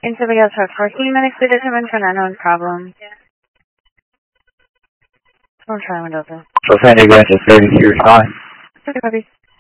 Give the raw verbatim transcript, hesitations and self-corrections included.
Somebody else have parking and expedition for an unknown problem. We'll try window open. So San Diego, just thirty-two, fine. Okay, puppy.